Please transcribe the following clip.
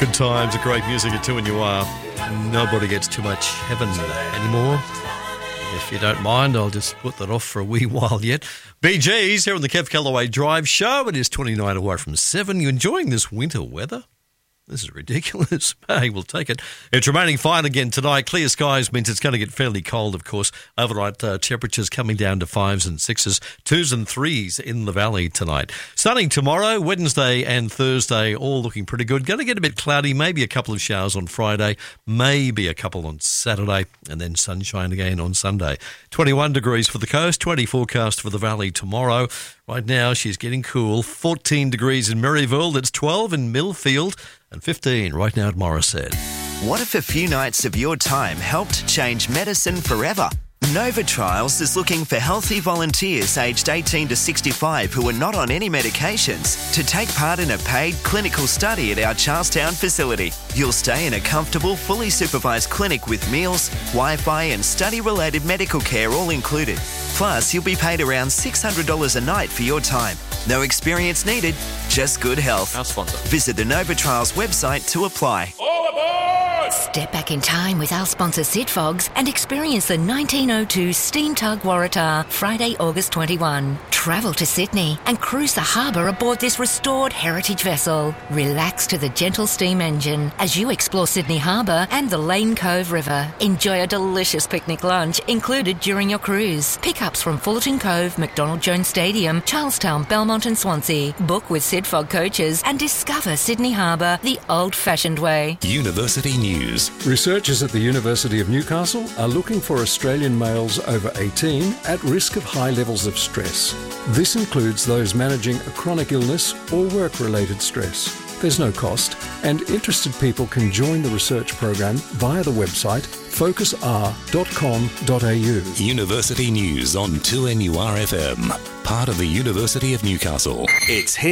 Good times, great music at 2 and you are. Nobody gets too much heaven anymore. If you don't mind, I'll just put that off for a wee while yet. BG's here on the Kev Callaway Drive Show. It is 29 away from 7. You enjoying this winter weather? This is ridiculous. Hey, we'll take it. It's remaining fine again tonight. Clear skies means it's going to get fairly cold, of course. Overnight temperatures coming down to 5s and 6s, 2s and 3s in the valley tonight. Starting tomorrow, Wednesday and Thursday, all looking pretty good. Going to get a bit cloudy, maybe a couple of showers on Friday, maybe a couple on Saturday, and then sunshine again on Sunday. 21 degrees for the coast, 20 forecast for the valley tomorrow. Right now, she's getting cool. 14 degrees in Maryville. That's 12 in Millfield and 15 right now at Morisset. What if a few nights of your time helped change medicine forever? Nova Trials is looking for healthy volunteers aged 18 to 65 who are not on any medications to take part in a paid clinical study at our Charlestown facility. You'll stay in a comfortable, fully supervised clinic with meals, Wi-Fi and study-related medical care all included. Plus, you'll be paid around $600 a night for your time. No experience needed, just good health. Our sponsor. Visit the Nova Trials website to apply. All aboard! Step back in time with our sponsor Sidfogs and experience the 1902 Steam Tug Waratah Friday, August 21. Travel to Sydney and cruise the harbour aboard this restored heritage vessel. Relax to the gentle steam engine as you explore Sydney Harbour and the Lane Cove River. Enjoy a delicious picnic lunch included during your cruise. Pickups from Fullerton Cove, McDonald Jones Stadium, Charlestown, Belmont and Swansea. Book with Sidfog coaches and discover Sydney Harbour the old-fashioned way. University News. Researchers at the University of Newcastle are looking for Australian males over 18 at risk of high levels of stress. This includes those managing a chronic illness or work-related stress. There's no cost, and interested people can join the research program via the website focusr.com.au. University News on 2NURFM, part of the University of Newcastle. It's